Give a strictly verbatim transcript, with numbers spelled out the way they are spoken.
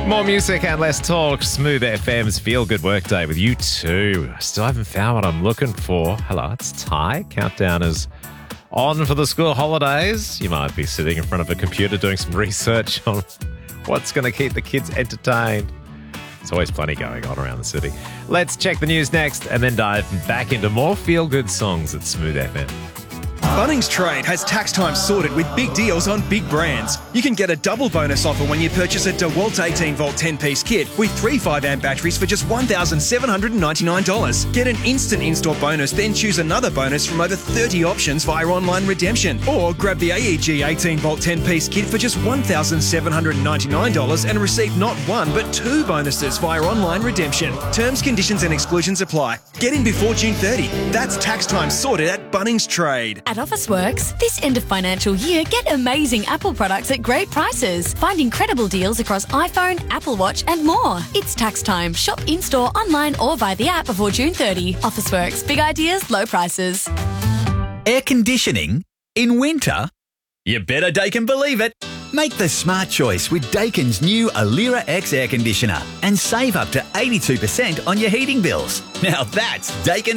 More music and less talk. Smooth F M's Feel Good Workday with you too. I still haven't found what I'm looking for. Hello, it's Ty. Countdown is on for the school holidays. You might be sitting in front of a computer doing some research on what's going to keep the kids entertained. There's always plenty going on around the city. Let's check the news next and then dive back into more feel-good songs at Smooth F M. Bunnings Trade has tax time sorted with big deals on big brands. You can get a double bonus offer when you purchase a DeWalt eighteen volt ten piece kit with three five amp batteries for just one thousand seven hundred ninety-nine dollars. Get an instant in-store bonus, then choose another bonus from over thirty options via online redemption. Or grab the A E G eighteen volt ten piece kit for just one thousand seven hundred ninety-nine dollars and receive not one but two bonuses via online redemption. Terms, conditions and exclusions apply. Get in before June thirtieth. That's tax time sorted at Bunnings Trade. At Officeworks, this end of financial year, get amazing Apple products at great prices. Find incredible deals across iPhone, Apple Watch and more. It's tax time. Shop in-store, online or via the app before June thirtieth. Officeworks. Big ideas, low prices. Air conditioning in winter? You better Daikin believe it. Make the smart choice with Daikin's new Alira X air conditioner and save up to eighty-two percent on your heating bills. Now that's Daikin